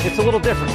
it's a little different.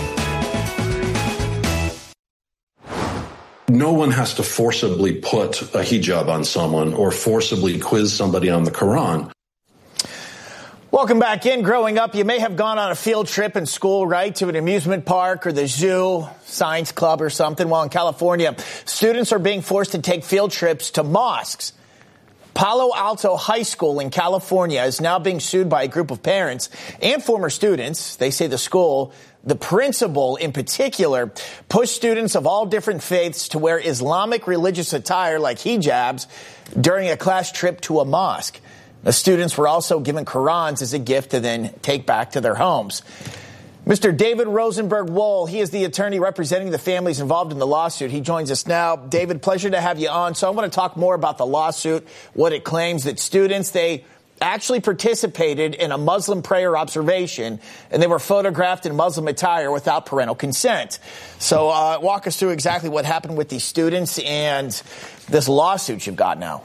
No one has to forcibly put a hijab on someone or forcibly quiz somebody on the Quran. Welcome back in. Growing up, you may have gone on a field trip in school, right, to an amusement park or the zoo, science club or something. Well, in California, students are being forced to take field trips to mosques. Palo Alto High School in California is now being sued by a group of parents and former students. They say the school, the principal in particular, pushed students of all different faiths to wear Islamic religious attire like hijabs during a class trip to a mosque. The students were also given Qurans as a gift to then take back to their homes. Mr. David Rosenberg-Wohl, he is the attorney representing the families involved in the lawsuit. He joins us now. David, pleasure to have you on. So I want to talk more about the lawsuit, what it claims that students, they actually participated in a Muslim prayer observation, and they were photographed in Muslim attire without parental consent. So walk us through exactly what happened with these students and this lawsuit you've got now.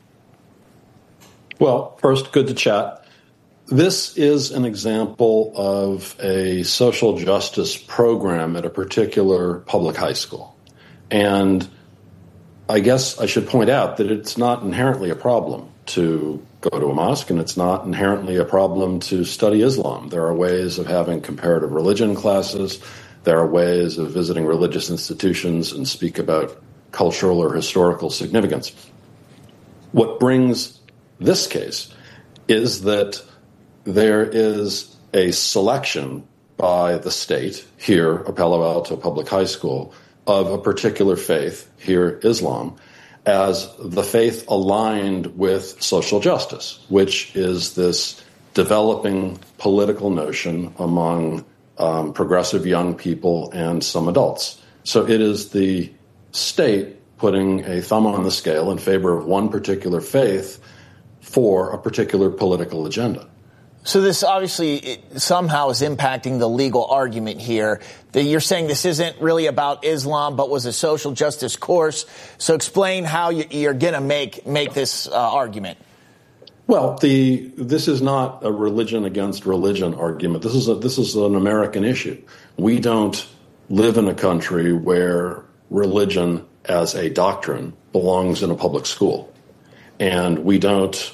Well, first, good to chat. This is an example of a social justice program at a particular public high school. And I guess I should point out that it's not inherently a problem to go to a mosque, and it's not inherently a problem to study Islam. There are ways of having comparative religion classes. There are ways of visiting religious institutions and speak about cultural or historical significance. What brings this case is that there is a selection by the state, here, at Palo Alto Public High School, of a particular faith, here, Islam, as the faith aligned with social justice, which is this developing political notion among progressive young people and some adults. So it is the state putting a thumb on the scale in favor of one particular faith for a particular political agenda. So this obviously somehow is impacting the legal argument here. That you're saying this isn't really about Islam, but was a social justice course. So explain how you're going to make this argument. Well, this is not a religion against religion argument. This is an American issue. We don't live in a country where religion as a doctrine belongs in a public school, and we don't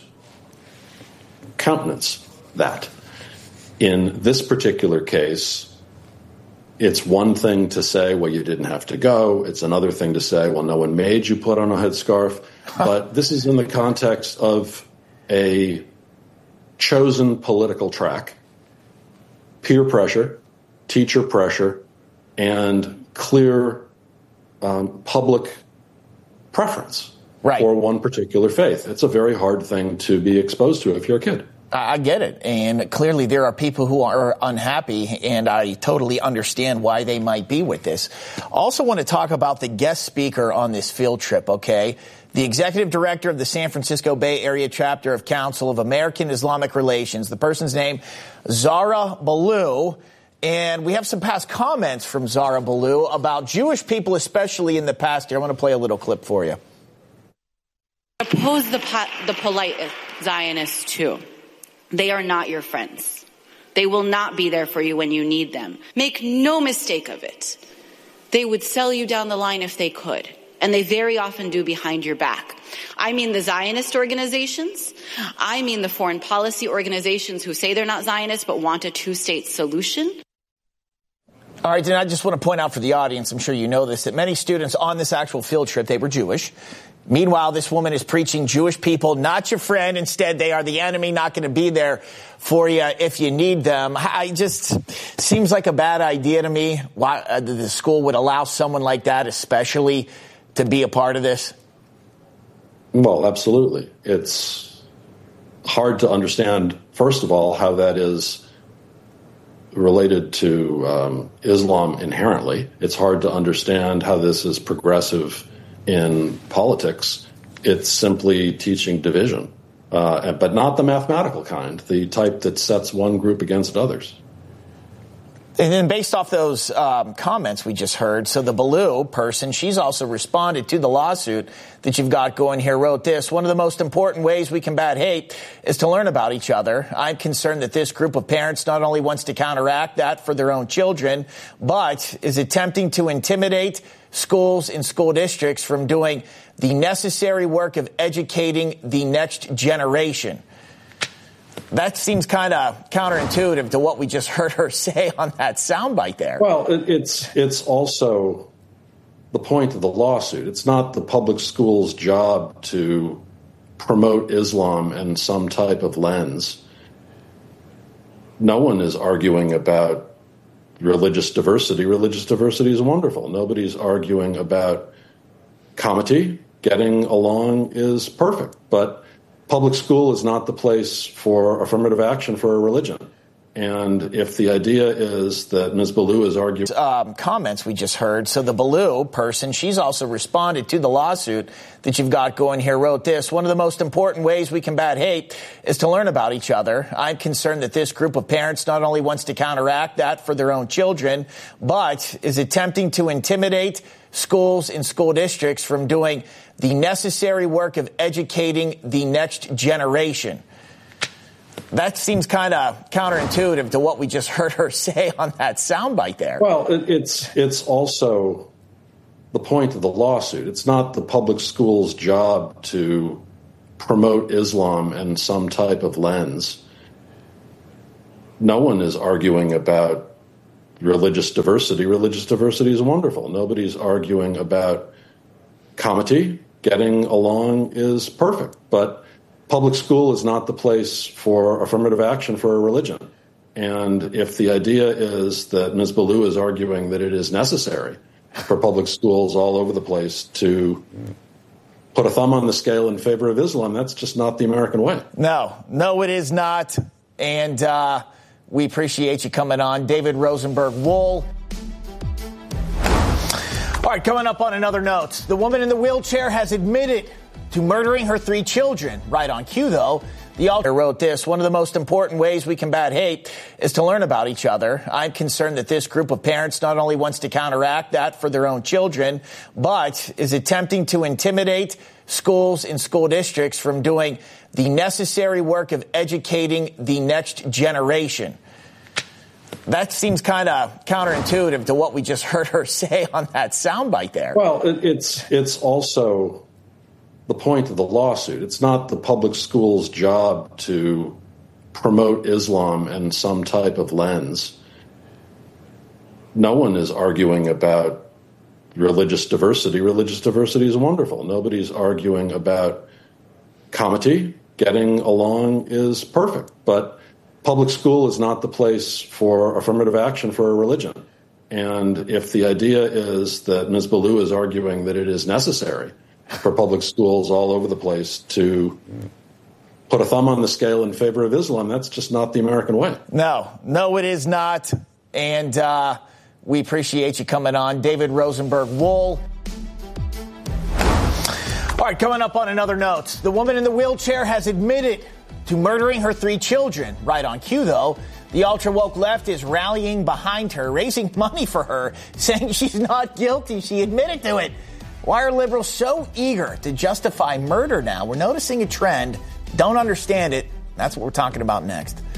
countenance that. In this particular case, it's one thing to say, well, you didn't have to go. It's another thing to say, well, no one made you put on a headscarf. But this is in the context of a chosen political track, peer pressure, teacher pressure, and clear public preference for one particular faith. It's a very hard thing to be exposed to if you're a kid. I get it. And clearly there are people who are unhappy, and I totally understand why they might be with this. Also want to talk about the guest speaker on this field trip, okay? The executive director of the San Francisco Bay Area chapter of Council of American Islamic Relations. The person's name, Zahra Balloo. And we have some past comments from Zahra Balloo about Jewish people, especially in the past year. I want to play a little clip for you. Oppose the polite Zionists, too. They are not your friends. They will not be there for you when you need them. Make no mistake of it. They would sell you down the line if they could. And they very often do behind your back. I mean the Zionist organizations. I mean the foreign policy organizations who say they're not Zionists but want a two-state solution. All right, and I just want to point out for the audience, I'm sure you know this, that many students on this actual field trip, they were Jewish. Meanwhile, this woman is preaching Jewish people, not your friend. Instead, they are the enemy, not going to be there for you if you need them. Seems like a bad idea to me. Why the school would allow someone like that, especially, to be a part of this? Well, absolutely. It's hard to understand, first of all, how that is related to Islam inherently. It's hard to understand how this is progressive in politics. It's simply teaching division, but not the mathematical kind, the type that sets one group against others. And then based off those comments we just heard, so the Baloo person, she's also responded to the lawsuit that you've got going here, wrote this: one of the most important ways we combat hate is to learn about each other. I'm concerned that this group of parents not only wants to counteract that for their own children, but is attempting to intimidate schools and school districts from doing the necessary work of educating the next generation. That seems kind of counterintuitive to what we just heard her say on that soundbite there. Well, it's also the point of the lawsuit. It's not the public school's job to promote Islam in some type of lens. No one is arguing about religious diversity. Religious diversity is wonderful. Nobody's arguing about comity. Getting along is perfect. But public school is not the place for affirmative action for a religion. And if the idea is that Ms. Baloo is arguing... comments we just heard. So the Baloo person, she's also responded to the lawsuit that you've got going here, wrote this: one of the most important ways we combat hate is to learn about each other. I'm concerned that this group of parents not only wants to counteract that for their own children, but is attempting to intimidate schools and school districts from doing the necessary work of educating the next generation. That seems kind of counterintuitive to what we just heard her say on that soundbite there. Well, it's also the point of the lawsuit. It's not the public school's job to promote Islam in some type of lens. No one is arguing about religious diversity. Religious diversity is wonderful. Nobody's arguing about comity. Getting along is perfect. But public school is not the place for affirmative action for a religion. And if the idea is that Ms. Baloo is arguing that it is necessary for public schools all over the place to put a thumb on the scale in favor of Islam, that's just not the American way. No, it is not. And we appreciate you coming on. David Rosenberg-Wohl. All right, coming up on another note, the woman in the wheelchair has admitted to murdering her 3 children. Right on cue, though. The author wrote this: one of the most important ways we combat hate is to learn about each other. I'm concerned that this group of parents not only wants to counteract that for their own children, but is attempting to intimidate schools and school districts from doing the necessary work of educating the next generation. That seems kind of counterintuitive to what we just heard her say on that soundbite there. Well, it's also the point of the lawsuit. It's not the public school's job to promote Islam in some type of lens. No one is arguing about religious diversity. Religious diversity is wonderful. Nobody's arguing about comity. Getting along is perfect. But public school is not the place for affirmative action for a religion. And if the idea is that Ms. Baloo is arguing that it is necessary for public schools all over the place to put a thumb on the scale in favor of Islam, that's just not the American way. No, it is not. And we appreciate you coming on. David Rosenberg-Wohl. All right, coming up on another note, the woman in the wheelchair has admitted to murdering her 3 children. Right on cue, though. The ultra-woke left is rallying behind her, raising money for her, saying she's not guilty. She admitted to it. Why are liberals so eager to justify murder now? We're noticing a trend. Don't understand it. That's what we're talking about next.